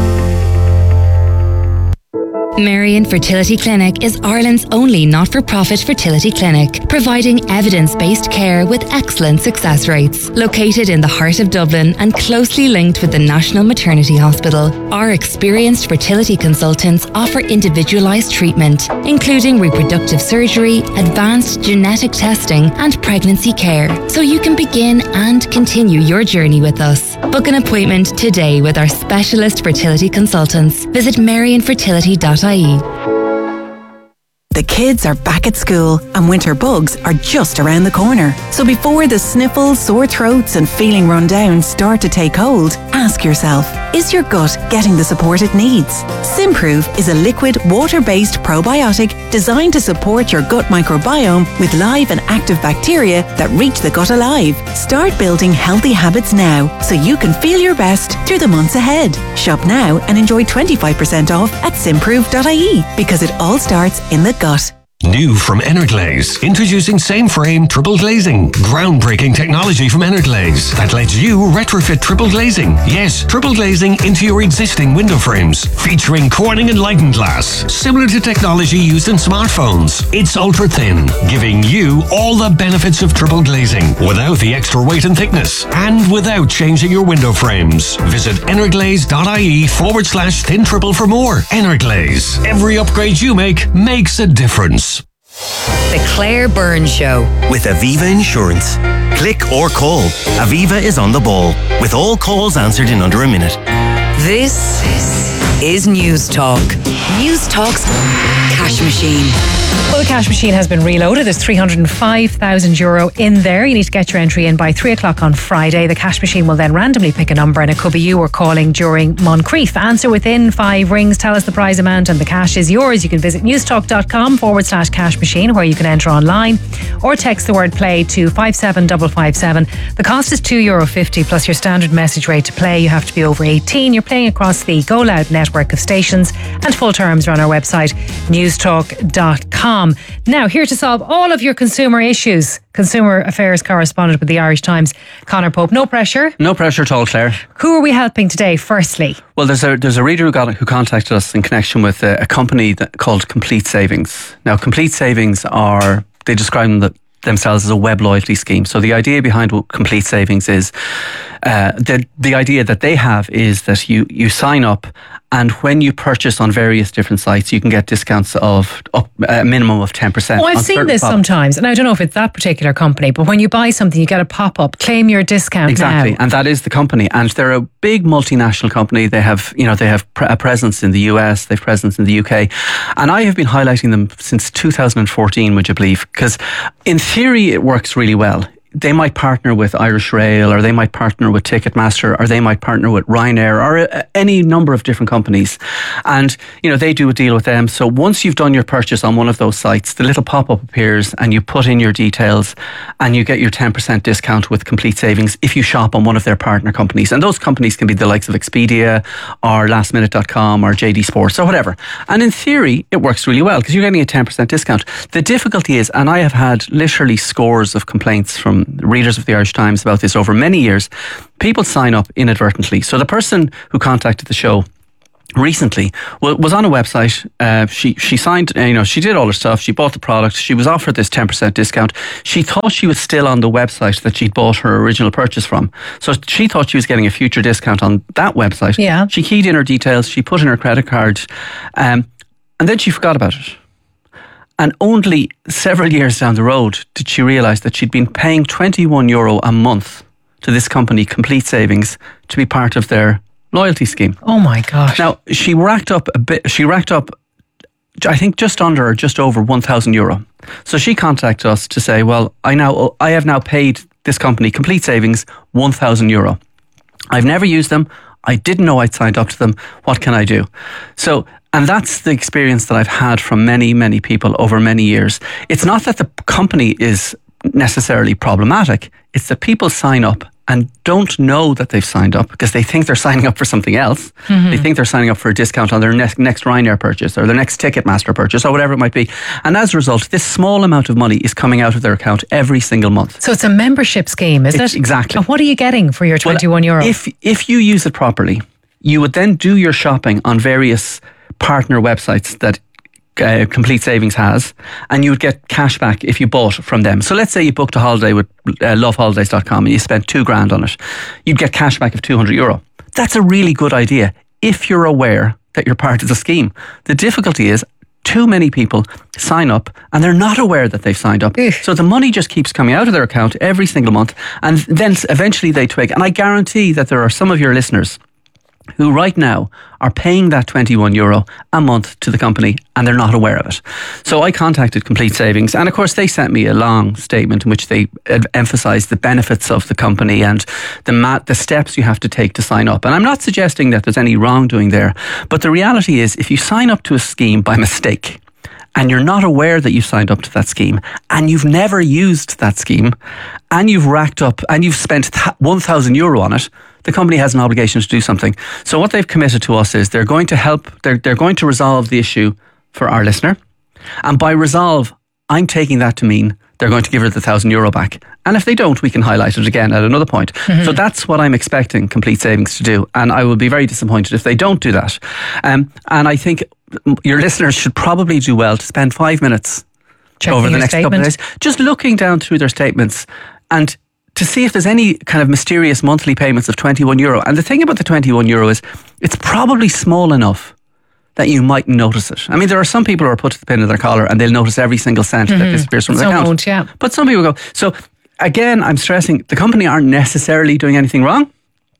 Marion Fertility Clinic is Ireland's only not-for-profit fertility clinic, providing evidence-based care with excellent success rates. Located in the heart of Dublin and closely linked with the National Maternity Hospital, our experienced fertility consultants offer individualised treatment, including reproductive surgery, advanced genetic testing and pregnancy care, so you can begin and continue your journey with us. Book an appointment today with our specialist fertility consultants. Visit marionfertility.ie. The kids are back at school and winter bugs are just around the corner. So before the sniffles, sore throats and feeling run down start to take hold, ask yourself, is your gut getting the support it needs? Simprove is a liquid, water-based probiotic designed to support your gut microbiome with live and active bacteria that reach the gut alive. Start building healthy habits now so you can feel your best through the months ahead. Shop now and enjoy 25% off at simprove.ie because it all starts in the gut. New from Energlaze, introducing same frame triple glazing. Groundbreaking technology from Energlaze that lets you retrofit triple glazing. Yes, triple glazing into your existing window frames, featuring Corning Enlightened glass, similar to technology used in smartphones. It's ultra thin, giving you all the benefits of triple glazing without the extra weight and thickness, and without changing your window frames. Visit energlaze.ie/thin triple for more. Energlaze. Every upgrade you make makes a difference. The Claire Byrne Show. With Aviva Insurance. Click or call. Aviva is on the ball, with all calls answered in under a minute. This is News Talk. News Talk's cash machine. Well, the cash machine has been reloaded. There's €305,000 in there. You need to get your entry in by 3 o'clock on Friday. The cash machine will then randomly pick a number and it could be you or calling during Moncrief. Answer within 5 rings. Tell us the prize amount and the cash is yours. You can visit newstalk.com/cash machine where you can enter online or text the word play to 57557. The cost is €2.50 plus your standard message rate to play. You have to be over 18. You're playing across the Go Loud network of stations and full terms are on our website newstalk.com. Now, here to solve all of your consumer issues, consumer affairs correspondent with the Irish Times, Conor Pope. No pressure. No pressure at all, Claire. Who are we helping today, firstly? Well, there's a reader who contacted us in connection with a company called Complete Savings. Now, Complete Savings they describe themselves as a web loyalty scheme. So the idea behind Complete Savings is the idea that they have is that you sign up, and when you purchase on various different sites, you can get discounts of a minimum of 10%. Oh, I've seen this sometimes, and I don't know if it's that particular company, but when you buy something, you get a pop-up, claim your discount exactly, now. And that is the company, and they're a big multinational company. They have a presence in the US, they have presence in the UK, and I have been highlighting them since 2014, would you believe? Because in theory, it works really well. they might partner with Irish Rail, or they might partner with Ticketmaster, or they might partner with Ryanair, or any number of different companies. And, they do a deal with them. So once you've done your purchase on one of those sites, the little pop-up appears and you put in your details and you get your 10% discount with Complete Savings if you shop on one of their partner companies. And those companies can be the likes of Expedia or lastminute.com or JD Sports or whatever. And in theory, it works really well because you're getting a 10% discount. The difficulty is, and I have had literally scores of complaints from readers of the Irish Times about this over many years, people sign up inadvertently. So the person who contacted the show recently was on a website. She signed, she did all her stuff. She bought the product. She was offered this 10% discount. She thought she was still on the website that she'd bought her original purchase from. So she thought she was getting a future discount on that website. Yeah. She keyed in her details. She put in her credit card. And then she forgot about it. And only several years down the road did she realise that she'd been paying €21 a month to this company, Complete Savings, to be part of their loyalty scheme. Oh my gosh. Now, she racked up, I think, just under or just over €1,000. So she contacted us to say, well, I have now paid this company, Complete Savings, €1,000. I've never used them. I didn't know I'd signed up to them. What can I do? So, and that's the experience that I've had from many, many people over many years. It's not that the company is necessarily problematic. It's that people sign up and don't know that they've signed up because they think they're signing up for something else. Mm-hmm. They think they're signing up for a discount on their next Ryanair purchase or their next Ticketmaster purchase or whatever it might be. And as a result, this small amount of money is coming out of their account every single month. So it's a membership scheme, isn't it? Exactly. And what are you getting for your €21? Well, if you use it properly, you would then do your shopping on various partner websites that Complete Savings has, and you would get cash back if you bought from them. So let's say you booked a holiday with loveholidays.com and you spent $2,000 on it. You'd get cash back of €200. That's a really good idea if you're aware that you're part of the scheme. The difficulty is too many people sign up and they're not aware that they've signed up. So the money just keeps coming out of their account every single month, and then eventually they twig. And I guarantee that there are some of your listeners who right now are paying that €21 a month to the company and they're not aware of it. So I contacted Complete Savings, and of course they sent me a long statement in which they emphasised the benefits of the company and the steps you have to take to sign up. And I'm not suggesting that there's any wrongdoing there, but the reality is if you sign up to a scheme by mistake and you're not aware that you signed up to that scheme and you've never used that scheme and you've racked up and you've spent €1,000 on it, the company has an obligation to do something. So what they've committed to us is they're going to help, they're going to resolve the issue for our listener. And by resolve, I'm taking that to mean they're going to give her the €1,000 back. And if they don't, we can highlight it again at another point. Mm-hmm. So that's what I'm expecting Complete Savings to do. And I will be very disappointed if they don't do that. And I think your listeners should probably do well to spend 5 minutes over the next couple of days just looking down through their statements and to see if there's any kind of mysterious monthly payments of €21. And the thing about the €21 is it's probably small enough that you mightn't notice it. I mean, there are some people who are put to the pin of their collar and they'll notice every single cent that disappears from their account. Won't, yeah. But some people go. So again, I'm stressing the company aren't necessarily doing anything wrong.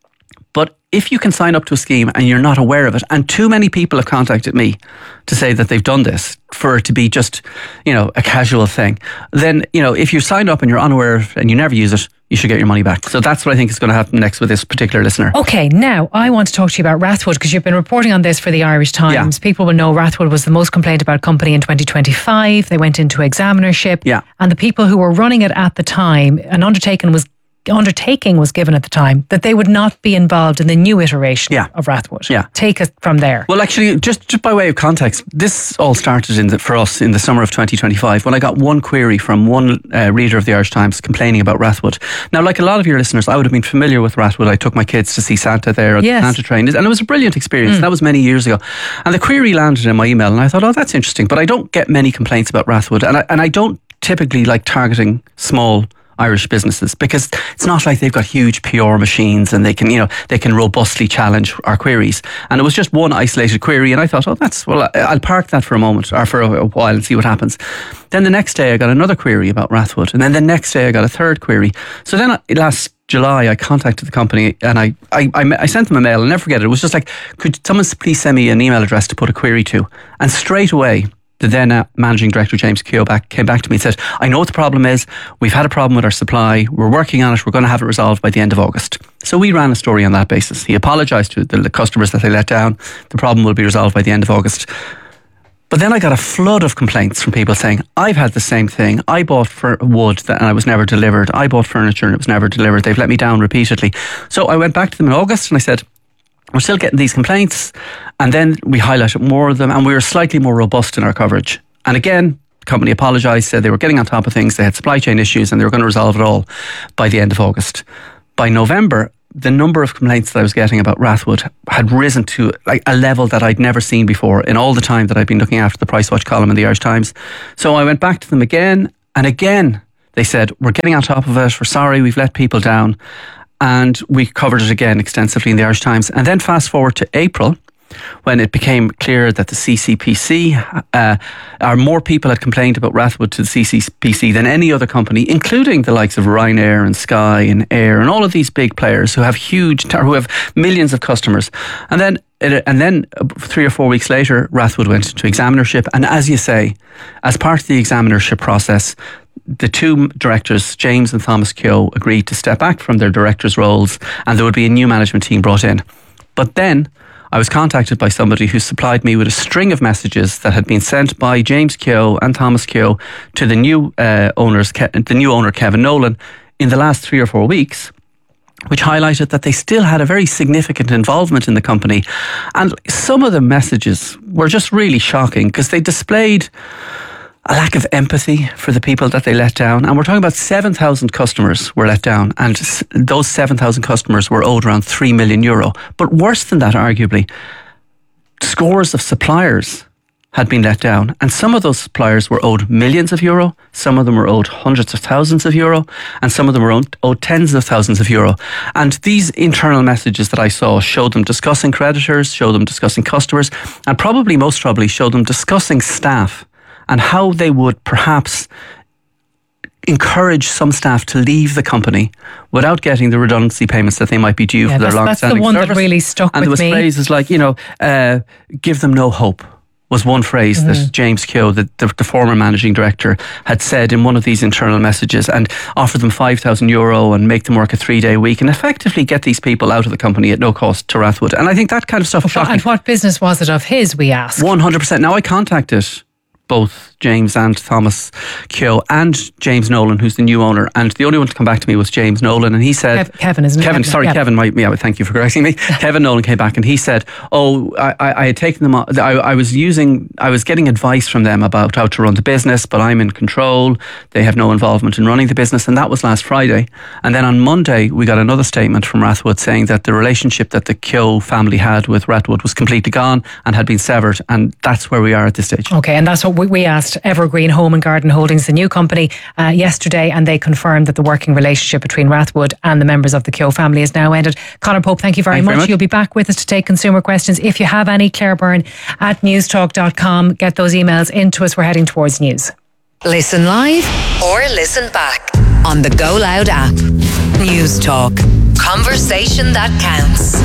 But if you can sign up to a scheme and you're not aware of it, and too many people have contacted me to say that they've done this for it to be just, a casual thing, then, if you signed up and you're unaware of it and you never use it, you should get your money back. So that's what I think is going to happen next with this particular listener. Okay, now I want to talk to you about Rathwood because you've been reporting on this for the Irish Times. Yeah. People will know Rathwood was the most complained about company in 2025. They went into examinership. Yeah. And the people who were running it at the time, an undertaking was given at the time that they would not be involved in the new iteration of Rathwood. Yeah. Take it from there. Well, actually, just by way of context, this all started for us in the summer of 2025 when I got one query from one reader of the Irish Times complaining about Rathwood. Now, like a lot of your listeners, I would have been familiar with Rathwood. I took my kids to see Santa there on the Santa train, and it was a brilliant experience. That was many years ago. And the query landed in my email, and I thought, that's interesting. But I don't get many complaints about Rathwood, and I don't typically like targeting small Irish businesses because it's not like they've got huge PR machines and they can robustly challenge our queries. And it was just one isolated query, and I thought, I'll park that for a moment or for a while and see what happens. Then the next day I got another query about Rathwood, and then the next day I got a third query. So then last July I contacted the company and I sent them a mail. I'll never forget it. It was just like, could someone please send me an email address to put a query to? And straight away the then managing director, James Keogh, came back to me and said, I know what the problem is. We've had a problem with our supply. We're working on it. We're going to have it resolved by the end of August. So we ran a story on that basis. He apologised to the customers that they let down. The problem will be resolved by the end of August. But then I got a flood of complaints from people saying, I've had the same thing. I bought for wood and I was never delivered. I bought furniture and it was never delivered. They've let me down repeatedly. So I went back to them in August and I said, we're still getting these complaints. And then we highlighted more of them and we were slightly more robust in our coverage. And again, the company apologised, said they were getting on top of things. They had supply chain issues and they were going to resolve it all by the end of August. By November, the number of complaints that I was getting about Rathwood had risen to like a level that I'd never seen before in all the time that I'd been looking after the Price Watch column in the Irish Times. So I went back to them again and again. They said, we're getting on top of it. We're sorry, we've let people down. And we covered it again extensively in the Irish Times. And then fast forward to April, when it became clear that the CCPC, or more people had complained about Rathwood to the CCPC than any other company, including the likes of Ryanair and Sky and Air and all of these big players who have who have millions of customers. And then 3 or 4 weeks later, Rathwood went into examinership. And as you say, as part of the examinership process, the two directors, James and Thomas Keogh, agreed to step back from their directors' roles and there would be a new management team brought in. But then I was contacted by somebody who supplied me with a string of messages that had been sent by James Keogh and Thomas Keogh to the new owner Kevin Nolan in the last 3 or 4 weeks, which highlighted that they still had a very significant involvement in the company. And some of the messages were just really shocking because they displayed a lack of empathy for the people that they let down. And we're talking about 7,000 customers were let down. And those 7,000 customers were owed around €3 million. But worse than that, arguably, scores of suppliers had been let down. And some of those suppliers were owed millions of euro. Some of them were owed hundreds of thousands of euro. And some of them were owed tens of thousands of euro. And these internal messages that I saw showed them discussing creditors, showed them discussing customers, and probably most troubling, showed them discussing staff and how they would perhaps encourage some staff to leave the company without getting the redundancy payments that they might be due for their long-standing service. That's the one that really stuck with me. And there was phrases like, give them no hope, was one phrase that James Keogh, the former managing director, had said in one of these internal messages, and offer them €5,000 and make them work a 3-day week and effectively get these people out of the company at no cost to Rathwood. And I think that kind of stuff is shocking. And what business was it of his, we asked? 100%. Now, I contacted both James and Thomas Keogh and James Nolan, who's the new owner, and the only one to come back to me was James Nolan, and he said Kevin, isn't it? Kevin, thank you for correcting me. Kevin Nolan came back and he said, I had taken them on, I was getting advice from them about how to run the business, but I'm in control, they have no involvement in running the business, and that was last Friday. And then on Monday we got another statement from Rathwood saying that the relationship that the Keogh family had with Rathwood was completely gone and had been severed, and that's where we are at this stage. Okay, and that's what we asked Evergreen Home and Garden Holdings, the new company, yesterday, and they confirmed that the working relationship between Rathwood and the members of the Keogh family is now ended. Conor Pope, thank you very much. You'll be back with us to take consumer questions. If you have any, Claire Byrne at newstalk.com. Get those emails into us. We're heading towards news. Listen live or listen back on the Go Loud app. News Talk. Conversation that counts.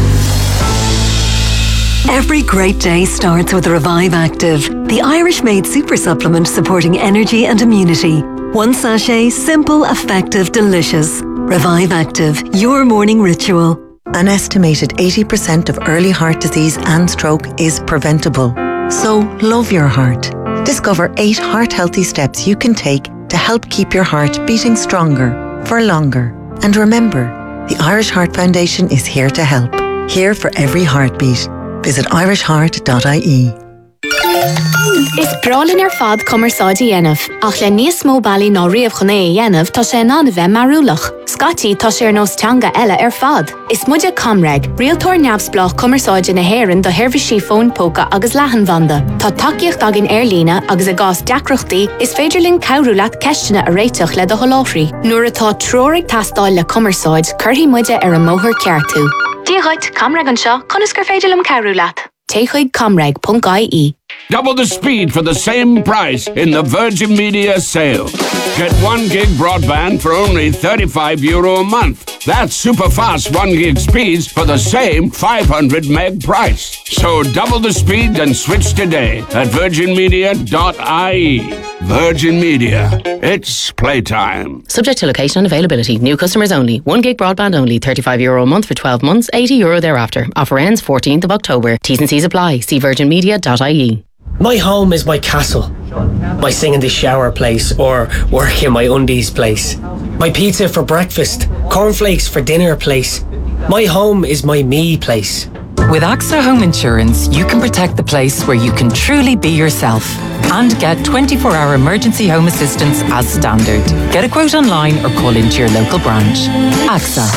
Every great day starts with Revive Active, the Irish-made super supplement supporting energy and immunity. One sachet, simple, effective, delicious. Revive Active, your morning ritual. An estimated 80% of early heart disease and stroke is preventable. So love your heart. Discover 8 heart-healthy steps you can take to help keep your heart beating stronger for longer. And remember, the Irish Heart Foundation is here to help. Here for every heartbeat. Visit irishheart.ie. Is brolin fad commerceáidí dhéanamh, ach le níos mó bailí ná riamh chuné dhéanamh tá sé ná bheith marúlach. Scotty tá sé nó teanga eile fad. Is muide Comreg, rialtóir neamhsplach commerceáide na Héireann do Hirvisí Phone Póca agus Leathanbhanda. Tá takeíocht agin lína agus a gás deacrochtaí is féidirlinn cabhrúlaat ceistena a réiteach le do choláthraí. Nuair atá tróraigh tastáil le commerceáid, curthaí muide ar a móthar ceartú. Díghait Comreg an seo, conas gur féidirlim cabhrúlaat. Téchuig comreg.ie Double the speed for the same price in the Virgin Media sale. Get 1 gig broadband for only €35 a month. That's super fast 1 gig speeds for the same 500 meg price. So double the speed and switch today at virginmedia.ie. Virgin Media. It's playtime. Subject to location and availability. New customers only. 1 gig broadband only. €35 a month for 12 months. €80 thereafter. Offer ends 14th of October. T's and C's apply. See virginmedia.ie. My home is my castle. My sing in the shower place or work in my undies place. My pizza for breakfast. Cornflakes for dinner place. My home is my me place. With AXA Home Insurance, you can protect the place where you can truly be yourself and get 24-hour emergency home assistance as standard. Get a quote online or call into your local branch. AXA.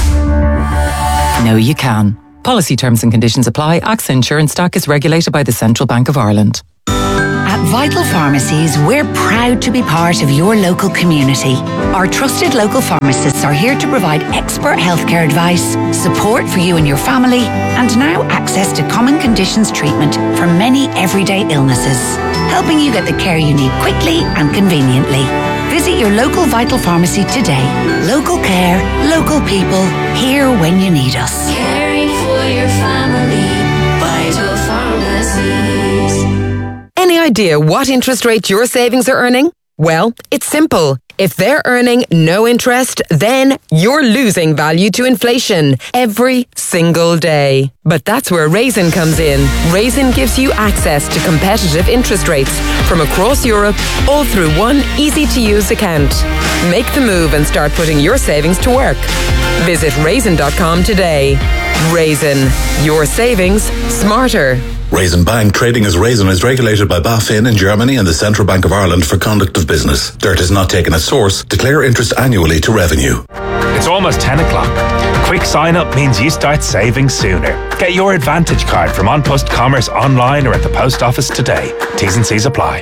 No, you can. Policy terms and conditions apply. AXA Insurance Stock is regulated by the Central Bank of Ireland. At Vital Pharmacies, we're proud to be part of your local community. Our trusted local pharmacists are here to provide expert healthcare advice, support for you and your family, and now access to common conditions treatment for many everyday illnesses, helping you get the care you need quickly and conveniently. Visit your local Vital Pharmacy today. Local care, local people, here when you need us. Caring for your family, Vital Pharmacies. Any idea what interest rate your savings are earning? Well, it's simple. If they're earning no interest, then you're losing value to inflation every single day. But that's where Raisin comes in. Raisin gives you access to competitive interest rates from across Europe, all through one easy-to-use account. Make the move and start putting your savings to work. Visit raisin.com today. Raisin, your savings smarter. Raisin Bank trading as Raisin is regulated by BaFin in Germany and the Central Bank of Ireland for conduct of business. Dirt is not taken as source. Declare interest annually to revenue. It's almost 10 o'clock. Quick sign up means you start saving sooner. Get your Advantage card from An Post Commerce online or at the post office today. T's and C's apply.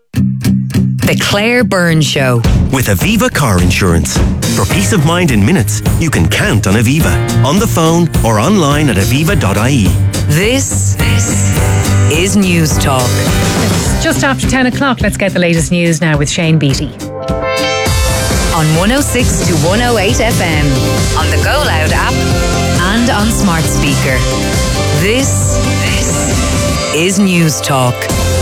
The Claire Byrne Show. With Aviva Car Insurance. For peace of mind in minutes, you can count on Aviva. On the phone or online at aviva.ie. This is News Talk. It's just after 10 o'clock. Let's get the latest news now with Shane Beattie. On 106 to 108 FM, on the Go Loud app, and on smart speaker. This is News Talk.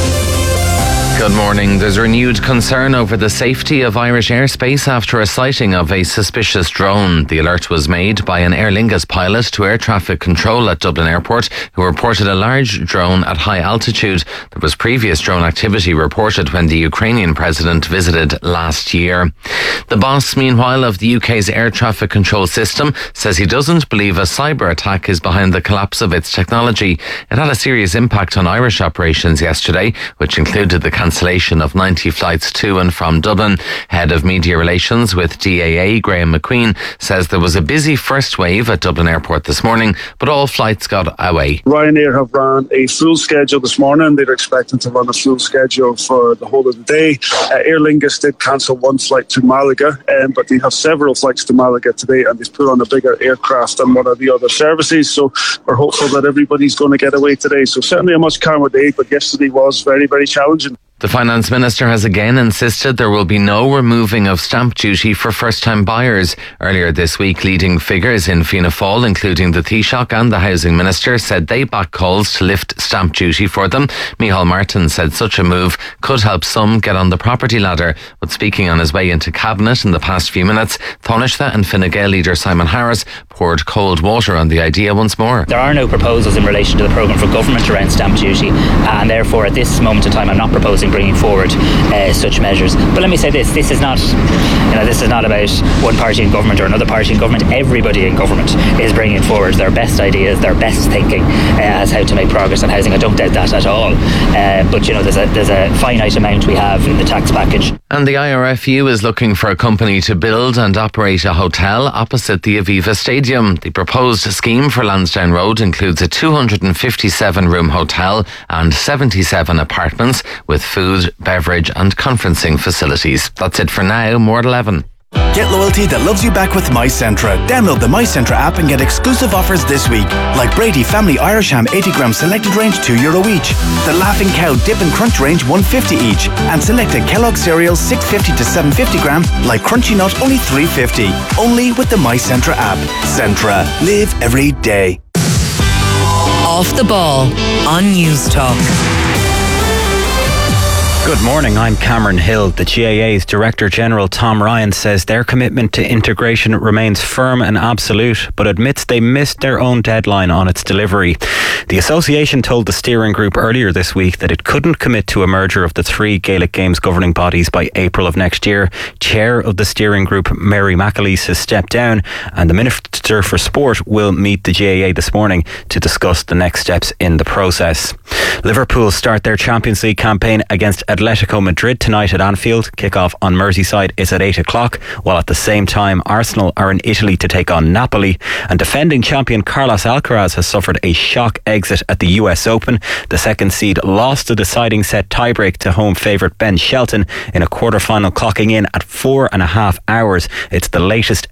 Good morning. There's renewed concern over the safety of Irish airspace after a sighting of a suspicious drone. The alert was made by an Aer Lingus pilot to air traffic control at Dublin Airport, who reported a large drone at high altitude. There was previous drone activity reported when the Ukrainian president visited last year. The boss, meanwhile, of the UK's air traffic control system says he doesn't believe a cyber attack is behind the collapse of its technology. It had a serious impact on Irish operations yesterday, which included the cancellation of 90 flights to and from Dublin. Head of Media Relations with DAA, Graham McQueen, says there was a busy first wave at Dublin Airport this morning, but all flights got away. Ryanair have ran a full schedule this morning. They're expecting to run a full schedule for the whole of the day. Aer Lingus did cancel one flight to Malaga, but they have several flights to Malaga today, and they've put on a bigger aircraft than one of the other services. So we're hopeful that everybody's going to get away today. So certainly a much calmer day, but yesterday was very, very challenging. The Finance Minister has again insisted there will be no removing of stamp duty for first-time buyers. Earlier this week, leading figures in Fianna Fáil, including the Taoiseach and the Housing Minister, said they back calls to lift stamp duty for them. Micheál Martin said such a move could help some get on the property ladder. But speaking on his way into Cabinet in the past few minutes, Taoiseach and Fine Gael leader Simon Harris poured cold water on the idea once more. There are no proposals in relation to the programme for government around stamp duty, and therefore at this moment in time I'm not proposing bringing forward such measures. But let me say this is not about one party in government or another party in government. Everybody in government is bringing forward their best ideas, their best thinking as how to make progress on housing. I don't doubt that at all. But there's a finite amount we have in the tax package. And the IRFU is looking for a company to build and operate a hotel opposite the Aviva Stadium. The proposed scheme for Lansdowne Road includes a 257-room hotel and 77 apartments with food, beverage and conferencing facilities. That's it for now. More at 11. Get loyalty that loves you back with MyCentra. Download the MyCentra app and get exclusive offers this week. Like Brady Family Irish Ham 80 gram selected range €2 each. The Laughing Cow Dip and Crunch range $1.50 each. And selected Kellogg cereals $6.50 to $7.50 gram. Like Crunchy Nut only $3.50. Only with the MyCentra app. Centra. Live every day. Off the Ball on News Talk. Good morning, I'm Cameron Hill. The GAA's Director General Tom Ryan says their commitment to integration remains firm and absolute, but admits they missed their own deadline on its delivery. The association told the steering group earlier this week that it couldn't commit to a merger of the three Gaelic Games governing bodies by April of next year. Chair of the steering group, Mary McAleese, has stepped down, and the Minister for Sport will meet the GAA this morning to discuss the next steps in the process. Liverpool start their Champions League campaign against Atletico Madrid tonight at Anfield. Kick-off on Merseyside is at 8 o'clock, while at the same time Arsenal are in Italy to take on Napoli. And defending champion Carlos Alcaraz has suffered a shock exit at the US Open. The second seed lost the deciding set tiebreak to home favourite Ben Shelton in a quarter-final, clocking in at 4.5 hours. It's the latest